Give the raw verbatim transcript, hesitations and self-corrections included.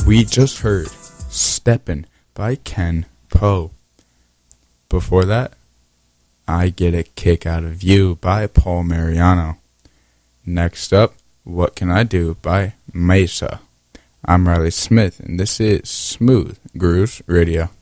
We just heard Steppin' by Ken Poe. Before that, I Get a Kick Out of You by Paul Mariano. Next up, What Can I Do by Mesa. I'm Riley Smith, and this is Smooth Grooves Radio.